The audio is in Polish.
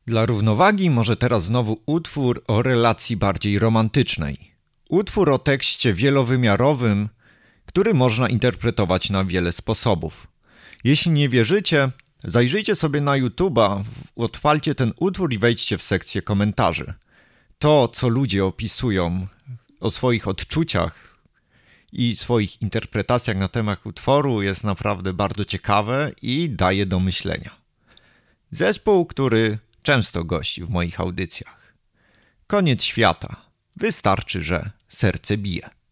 Dla równowagi może teraz znowu utwór o relacji bardziej romantycznej. Utwór o tekście wielowymiarowym, który można interpretować na wiele sposobów. Jeśli nie wierzycie, zajrzyjcie sobie na YouTube'a, odpalcie ten utwór i wejdźcie w sekcję komentarzy. To, co ludzie opisują o swoich odczuciach i swoich interpretacjach na temat utworu, jest naprawdę bardzo ciekawe i daje do myślenia. Zespół, który często gości w moich audycjach. Koniec świata. Wystarczy, że serce bije.